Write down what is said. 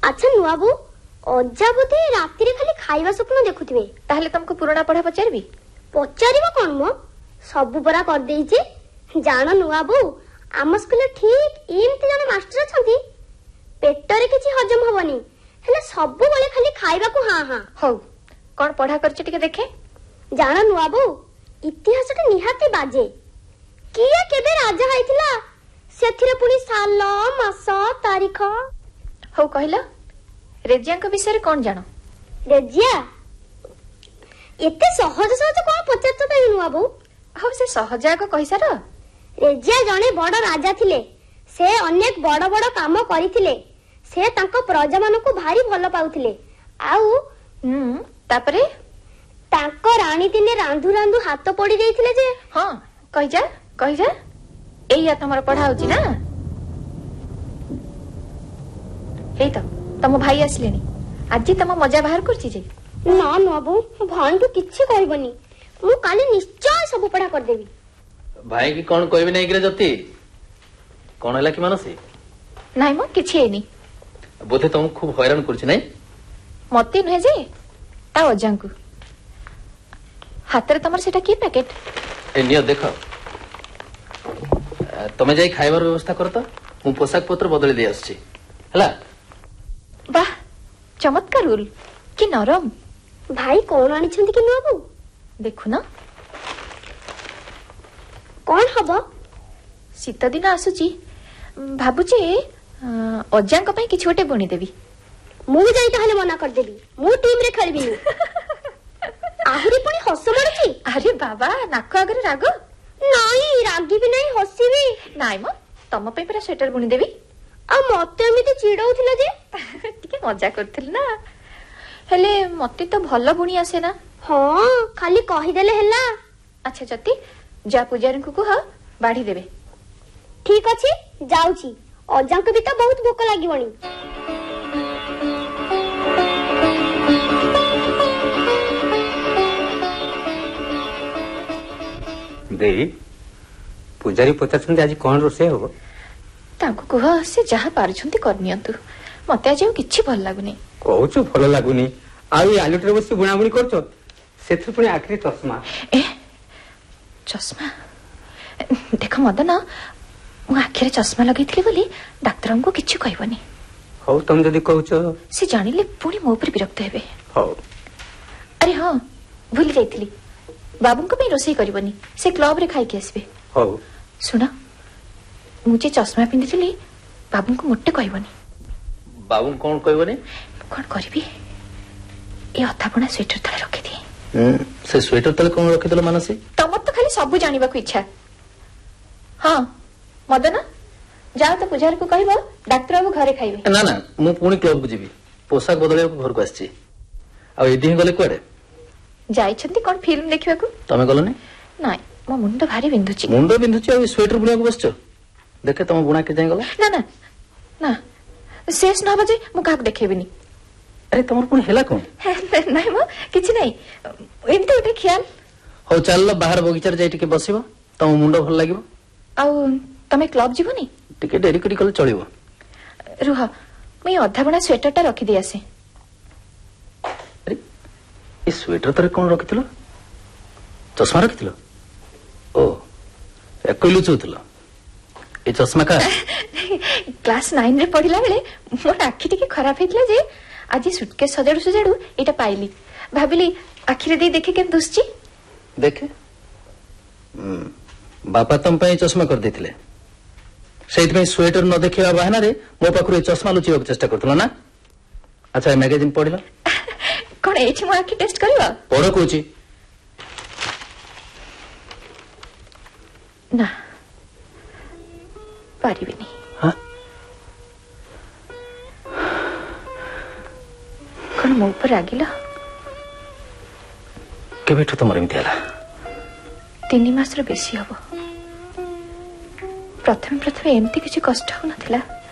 अच्छा नुआबू अजा बोधे राति रे खाली खाइबा स्वप्न देखुथिबे ताहले तुमको पुराना पढ़ा पचारबी पचारिबा कोन मो सब बरा कर देइचे जानो नुआबू आम स्कूल ठीक एमती जने मास्टर अछंती पेटरे किछि हजम होबनी हेले सब बेले खाली खाइबा को हां हां हो कोन पढ़ा करछ टिके देखे जानो नुआबू इतिहास टे निहाती बाजे किए केबे राजा हाइथिला सेथिरे पुनी साल मास तारीख हो कहला रेजिया के विषय कोन जानो रेजिया एते सहज सहज कोन पचारत ताई नुआबू हो से सहज आको कहिसार रेजिया जने बड़ राजा थिले से अनेक बड़ बड़ काम करिथिले से तांको प्रजा मानको भारी भलो पाउथिले आउ तापरे तांको रानी दिने रांधु रांधु हाथ पड़ी देइथिले जे हां कहि जा एया तमर पढ़ा होची ना हे तो तम भाई आसलेनी आज तम मजा बाहर करछि जे ना नबू भांडू किछि कहबनी मु काली निश्चय सब पढ़ा कर देबी भाई की कोन कहबी नै कि जति कोन हला कि मानसी नाइ म किछि एनी बोथे तुम खूब हैरान करछि नै मते नहे जे ता अजांकु हातरे तमर सेटा की पैकेट ए नियो देखो तमे जाई खाइबार व्यवस्था कर तो मु पोशाक पत्र बदली दे आछी हला वाह चमत्कार रूल कि नरम भाई कोन आनी छंती कि नबू देखु ना कोन हबो शीत दिन आसुची भाबुची अजांक पई किछ गोटे बणी देबी मु जाई ताहले मना कर देबी मु टीम रे खेलबी आहुरी पुनी हस मारुची अरे बाबा नाक आगरे राग नाही रागी भी नहीं हसी भी नाइ म तम पे पूरा स्वेटर बुनी देबी आ मते एमिति चिड़ौथिला जे टिके मजा करथिल ना हेले मते तो भलो बुनी आसे ना हां खाली कहि देले हला अच्छा जति जा पुजारी को कह बाढ़ी देबे ठीक अछि जाउची अजांक भी तो बहुत भूख लागिवणी देवी पूजारी पचारछन्ते आज कोन रोसे हो ताको कह से जहा पारुछन्ते करनियंतु मते आज किछि भल लागुनी कहूछु भल लागुनी आ ई आलुटर बसी बुणाबुणी करछो सेथि पुनी आखरी चश्मा ए चश्मा देख मदन मु आखिरे चश्मा लगैथिले बोली डाक्टर हमको किछि कहबनी हो तुम जदी कहूछो से जानिले पुनी मो ऊपर विरक्त हेबे हो अरे हां भूल जाइथिली बाबू को पे रोसई करबनी से क्लब रे खाइ के आसबे हो सुना मुझे चश्मा पिंदिथिली बाबू को मोटे कहबनी बाबू कोन कहबनी कोन करबी ए अथापना स्वेटर तले रखि दी से स्वेटर तले कोन रखि देलो मानसी तमर तो खाली सब जानिबा को इच्छा हां मदन जाओ तो पुजारी को कहबो डॉक्टर बाबू घरे खाइबे ना ना मु पुनी क्लब को जीबी पोशाक बदले को घर को आछी आ एदी गले कोडे जाई छंती कोन फिल्म देखिबा को तमे गलो नै नाइ मो मुंड भारी बिंदुची मुंड बिंदुची आ स्वेटर बुनिया को बसचो देखे तम बुना के जाई गला ना ना ना शेष ना बजे मु काक देखेबिनी अरे तमर पुनी हेला कोन नाइ मो किछि नाइ एमती उठे ख्याल हो चल बाहर बगीचार जाई टिके बसिबो तम मुंड भल लागिबो आ तमे क्लब जीवनी टिके डेरी करी कल चलिबो रुह मैं अधा बणा स्वेटरटा रखि दे आसे अरे ए स्वेटर तरे कोन रखितलो चश्मा रखितलो ओ एकलु चुतलो ए चश्मा का क्लास 9 रे पढिला बेले मोर आखि टिके खराब हेतला जे आज सुटकेस सजाडू सजाडू एटा पाइली भाबिली आखि रे दे देखे केन दुसची देखे बापा तम पे चश्मा कर देथिले सेइत में स्वेटर न देखिबा बहाना रे मो पाखरु चश्मा लुचिबा के चेष्टा करथला ना अच्छा मैगजीन पढिला कोन एछि मो आखि टेस्ट करबा पढो कोची ना पारिबिनी हां कोन मो ऊपर आगिला केबेठु तमर एमति हला 3 मास रो बेसी हबो प्रथम एमती किछि कष्ट हो नथिला